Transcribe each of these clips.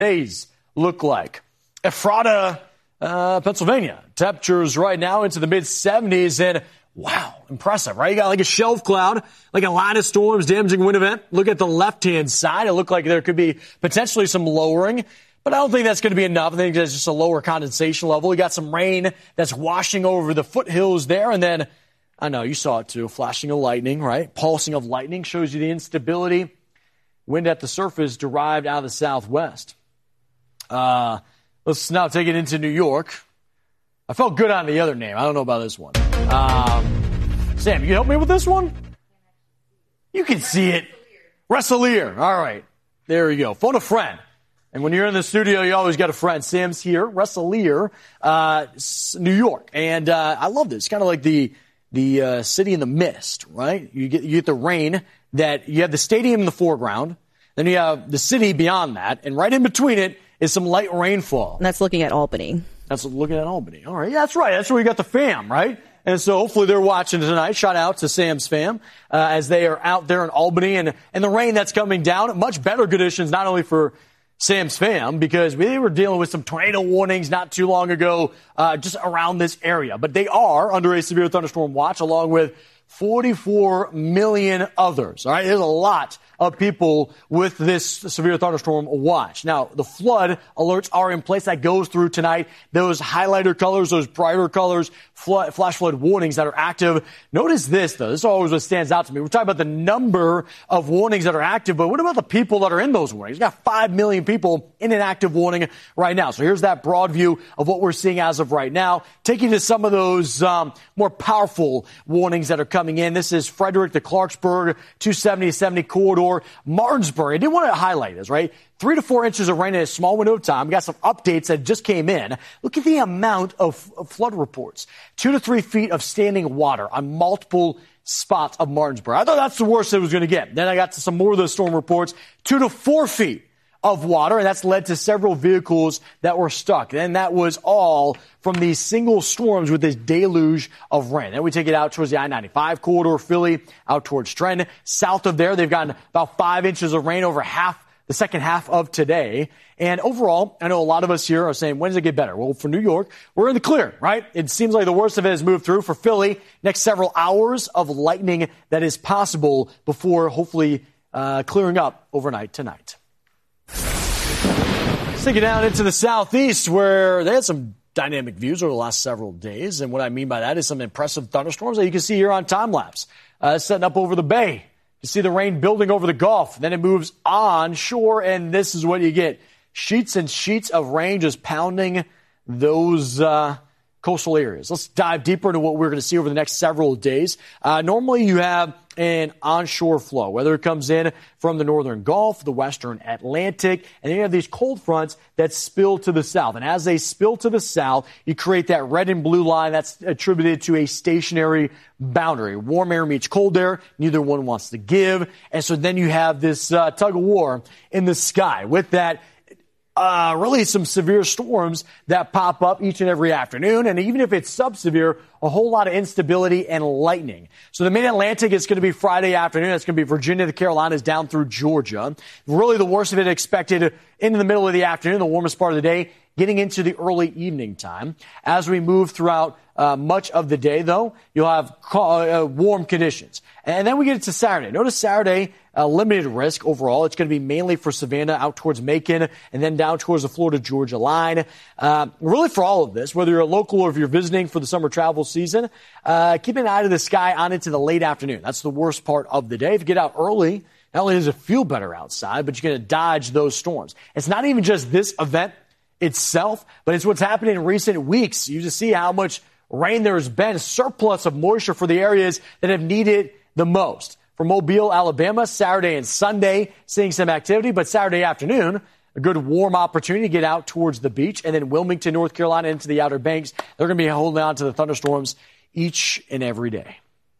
days look like. Ephrata, Pennsylvania. Temperatures right now into the mid-70s, and wow, impressive, right? You got like a shelf cloud, like a line of storms, damaging wind event. Look at the left-hand side. It looked like there could be potentially some lowering, but I don't think that's going to be enough. I think there's just a lower condensation level. We got some rain that's washing over the foothills there, and then, I know you saw it too, flashing of lightning, right? Pulsing of lightning shows you the instability. Wind at the surface derived out of the southwest. Let's now take it into New York. I felt good on the other name. I don't know about this one. Sam, you help me with this one? You can see it. Rensselaer. All right. There you go. Phone a friend. And when you're in the studio, you always got a friend. Sam's here. Rensselaer, New York. And I love this. It's kind of like the city in the mist, right? You get the rain that you have the stadium in the foreground. Then you have the city beyond that. And right in between it is some light rainfall. And that's looking at Albany. That's looking at Albany. All right. Yeah, that's right. That's where we got the fam, right? And so hopefully they're watching tonight. Shout out to Sam's fam as they are out there in Albany. And the rain that's coming down, much better conditions, not only for Sam's fam, because we were dealing with some tornado warnings not too long ago just around this area. But they are under a severe thunderstorm watch along with 44 million others. All right. There's a lot of people with this severe thunderstorm watch. Now, the flood alerts are in place. That goes through tonight. Those highlighter colors, those brighter colors, flash flood warnings that are active. Notice this, though. This is always what stands out to me. We're talking about the number of warnings that are active, but what about the people that are in those warnings? We've got 5 million people in an active warning right now. So here's that broad view of what we're seeing as of right now. Taking to some of those more powerful warnings that are coming in. This is Frederick to Clarksburg, 270 to 70 corridor. Martinsburg, I did want to highlight this, right? 3 to 4 inches of rain in a small window of time. We got some updates that just came in. Look at the amount of flood reports. 2 to 3 feet of standing water on multiple spots of Martinsburg. I thought that's the worst it was going to get. Then I got to some more of those storm reports. 2 to 4 feet of water, and that's led to several vehicles that were stuck. And that was all from these single storms with this deluge of rain. Then we take it out towards the I-95 corridor, Philly, out towards Trenton. South of there, they've gotten about 5 inches of rain over the second half of today. And overall, I know a lot of us here are saying, when does it get better? Well, for New York, we're in the clear, right? It seems like the worst of it has moved through. For Philly, next several hours of lightning that is possible before hopefully clearing up overnight tonight. Let's take it down into the southeast where they had some dynamic views over the last several days. And what I mean by that is some impressive thunderstorms that you can see here on time lapse. Setting up over the bay. You see the rain building over the Gulf. Then it moves on shore, and this is what you get. Sheets and sheets of rain just pounding those coastal areas. Let's dive deeper into what we're going to see over the next several days. Normally you have an onshore flow, whether it comes in from the northern Gulf, the western Atlantic, and then you have these cold fronts that spill to the south. And as they spill to the south, you create that red and blue line that's attributed to a stationary boundary. Warm air meets cold air. Neither one wants to give. And so then you have this tug of war in the sky with that really some severe storms that pop up each and every afternoon. And even if it's sub-severe, a whole lot of instability and lightning. So the mid-Atlantic is going to be Friday afternoon. It's going to be Virginia, the Carolinas, down through Georgia. Really the worst of it expected into the middle of the afternoon, the warmest part of the day, getting into the early evening time. As we move throughout much of the day, though, you'll have warm conditions. And then we get into Saturday. Notice Saturday, limited risk overall. It's going to be mainly for Savannah out towards Macon and then down towards the Florida-Georgia line. Really for all of this, whether you're a local or if you're visiting for the summer travel season, keep an eye to the sky on into the late afternoon. That's the worst part of the day. If you get out early, not only does it feel better outside, but you're going to dodge those storms. It's not even just this event itself, but it's what's happening in recent weeks. You just see how much rain there's been, surplus of moisture for the areas that have needed the most. For Mobile, Alabama, Saturday and Sunday, seeing some activity, but Saturday afternoon, a good warm opportunity to get out towards the beach. And then Wilmington, North Carolina, into the Outer Banks. They're going to be holding on to the thunderstorms each and every day.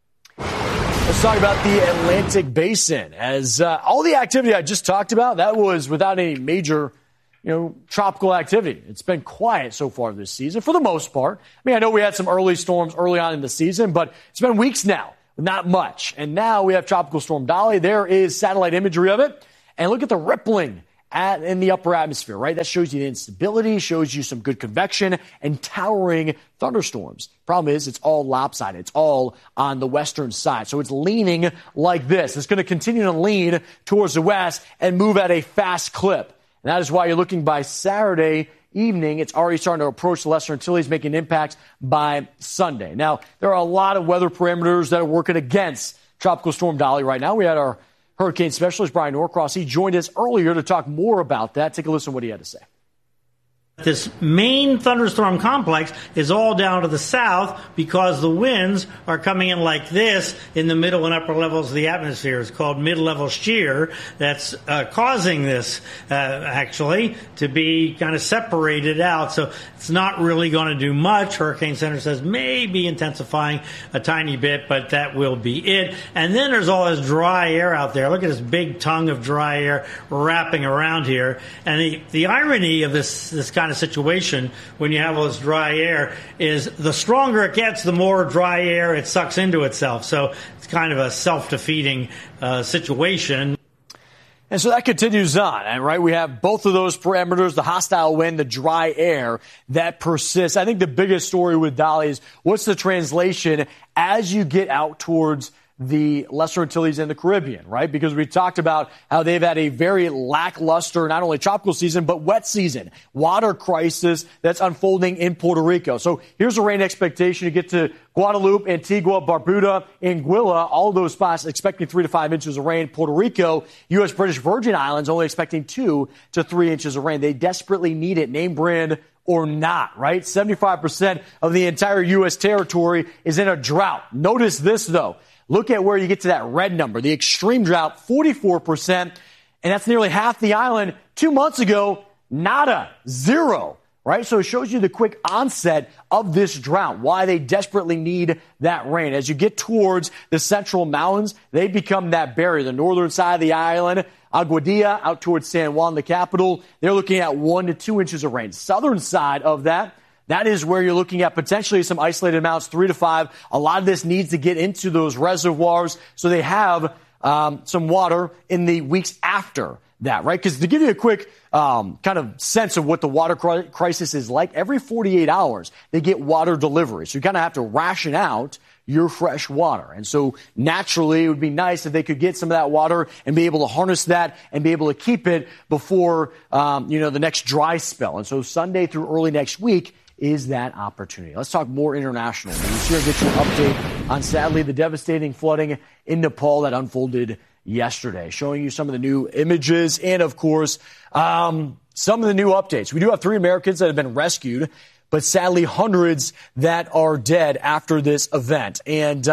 Let's talk about the Atlantic Basin. As all the activity I just talked about, that was without any major tropical activity. It's been quiet so far this season for the most part. I mean, I know we had some early storms early on in the season, but it's been weeks now, not much. And now we have Tropical Storm Dolly. There is satellite imagery of it. And look at the rippling in the upper atmosphere, right? That shows you the instability, shows you some good convection and towering thunderstorms. Problem is, it's all lopsided. It's all on the western side. So it's leaning like this. It's going to continue to lean towards the west and move at a fast clip. And that is why you're looking by Saturday evening, it's already starting to approach the Lesser Antilles, making an impact by Sunday. Now, there are a lot of weather parameters that are working against Tropical Storm Dolly right now. We had our hurricane specialist, Brian Norcross. He joined us earlier to talk more about that. Take a listen to what he had to say. This main thunderstorm complex is all down to the south because the winds are coming in like this in the middle and upper levels of the atmosphere. It's called mid-level shear that's causing this actually to be kind of separated out. So it's not really going to do much. Hurricane Center says maybe intensifying a tiny bit, but that will be it. And then there's all this dry air out there. Look at this big tongue of dry air wrapping around here. And the irony of this kind of situation when you have all this dry air is the stronger it gets, the more dry air it sucks into itself. So it's kind of a self-defeating situation. And so that continues on, and right, we have both of those parameters, the hostile wind, the dry air, that persists. I think the biggest story with Dolly is what's the translation as you get out towards the Lesser Antilles and the Caribbean, right? Because we talked about how they've had a very lackluster, not only tropical season, but wet season. Water crisis that's unfolding in Puerto Rico. So here's a rain expectation. You get to Guadeloupe, Antigua, Barbuda, Anguilla, all those spots expecting 3 to 5 inches of rain. Puerto Rico, U.S. British Virgin Islands only expecting 2 to 3 inches of rain. They desperately need it, name brand or not, right? 75% of the entire U.S. territory is in a drought. Notice this, though. Look at where you get to that red number, the extreme drought, 44%, and that's nearly half the island. 2 months ago, nada, 0, right? So it shows you the quick onset of this drought, why they desperately need that rain. As you get towards the central mountains, they become that barrier. The northern side of the island, Aguadilla, out towards San Juan, the capital, they're looking at 1 to 2 inches of rain. Southern side of that is where you're looking at potentially some isolated amounts, 3 to 5. A lot of this needs to get into those reservoirs so they have some water in the weeks after that, right? Because to give you a quick kind of sense of what the water crisis is like, every 48 hours they get water delivery. So you kind of have to ration out your fresh water. And so naturally it would be nice if they could get some of that water and be able to harness that and be able to keep it before, the next dry spell. And so Sunday through early next week is that opportunity. Let's talk more international news here and get you an update on, sadly, the devastating flooding in Nepal that unfolded yesterday, showing you some of the new images and, of course, some of the new updates. We do have 3 Americans that have been rescued, but sadly hundreds that are dead after this event. And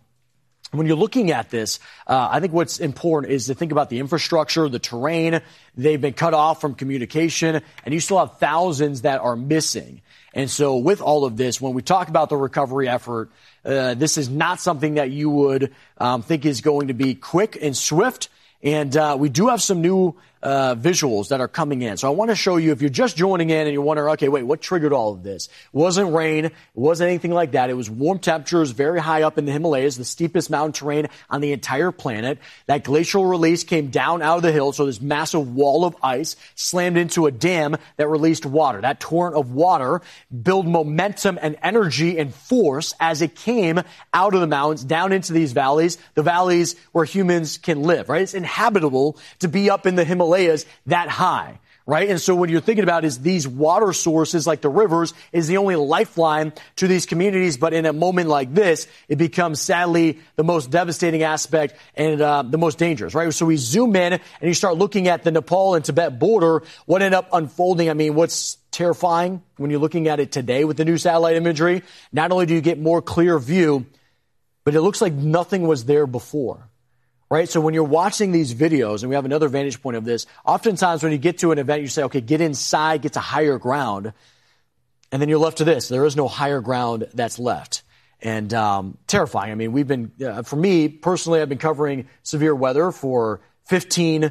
when you're looking at this, I think what's important is to think about the infrastructure, the terrain. They've been cut off from communication, and you still have thousands that are missing. And so with all of this, when we talk about the recovery effort, this is not something that you would think is going to be quick and swift. And we do have some new visuals that are coming in. So I want to show you, if you're just joining in and you're wondering, okay, wait, what triggered all of this? It wasn't rain. It wasn't anything like that. It was warm temperatures very high up in the Himalayas, the steepest mountain terrain on the entire planet. That glacial release came down out of the hill. So this massive wall of ice slammed into a dam that released water. That torrent of water built momentum and energy and force as it came out of the mountains down into these valleys, the valleys where humans can live, right? It's inhabitable to be up in the Himalayas that high, right? And so when you're thinking about is these water sources like the rivers is the only lifeline to these communities, but in a moment like this, it becomes sadly the most devastating aspect and the most dangerous, right? So we zoom in and you start looking at the Nepal and Tibet border, what ended up unfolding. I mean, what's terrifying when you're looking at it today with the new satellite imagery, not only do you get more clear view, but it looks like nothing was there before. Right? So when you're watching these videos, and we have another vantage point of this, oftentimes when you get to an event, you say, okay, get inside, get to higher ground. And then you're left to this. There is no higher ground that's left. And terrifying. I mean, we've been, for me personally, I've been covering severe weather for 15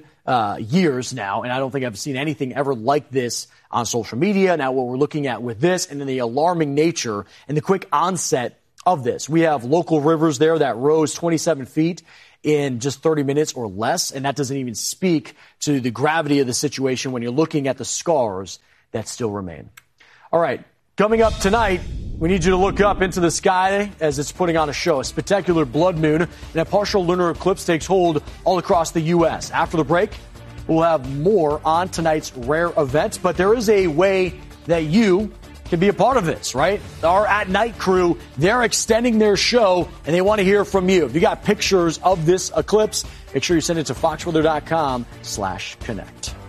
years now. And I don't think I've seen anything ever like this on social media. Now what we're looking at with this and then the alarming nature and the quick onset of this. We have local rivers there that rose 27 feet in just 30 minutes or less. And that doesn't even speak to the gravity of the situation when you're looking at the scars that still remain. All right. Coming up tonight, we need you to look up into the sky as it's putting on a show. A spectacular blood moon and a partial lunar eclipse takes hold all across the U.S. After the break, we'll have more on tonight's rare event, but there is a way that you can be a part of this, right? Our At Night crew, they're extending their show, and they want to hear from you. If you got pictures of this eclipse, make sure you send it to foxweather.com/connect.